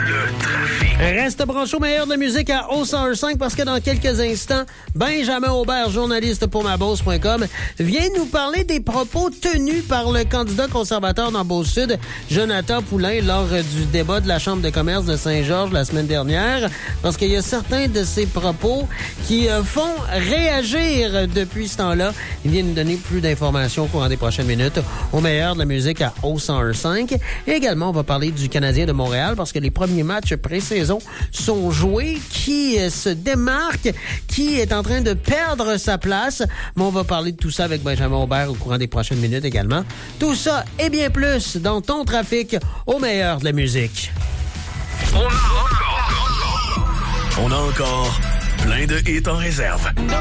Le trafic. Reste branché au meilleur de la musique à O105 parce que dans quelques instants, Benjamin Aubert, journaliste pour mabosse.com, vient nous parler des propos tenus par le candidat conservateur dans Beauce-Sud, Jonathan Poulain, lors du débat de la Chambre de commerce de Saint-Georges la semaine dernière, parce qu'il y a certains de ses propos qui font réagir depuis ce temps-là. Il vient nous donner plus d'informations au courant des prochaines minutes au meilleur de la musique à O105. Et également, on va parler du Canadien de Montréal parce que les premiers matchs pré-saison sont joués, qui se démarque, qui est en train de perdre sa place. Mais on va parler de tout ça avec Benjamin Aubert au courant des prochaines minutes également. Tout ça et bien plus dans ton trafic au meilleur de la musique. On a encore plein de hits en réserve.